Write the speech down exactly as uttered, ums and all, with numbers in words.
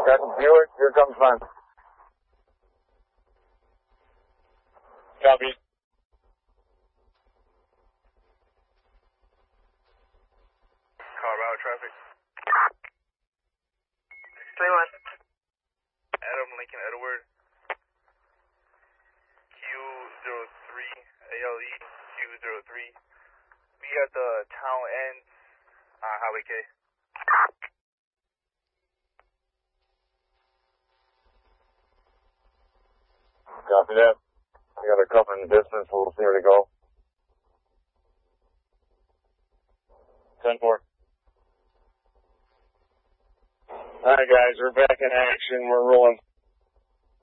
Captain Buick, here comes Hunt. Copy. Colorado traffic. twenty-one. Adam Lincoln Edward. Q zero three, A L E Q zero three. We got the town end, uh, Highway K. Copy that. I got a couple in the distance, we'll see where to go. ten four. Alright guys, we're back in action, we're rolling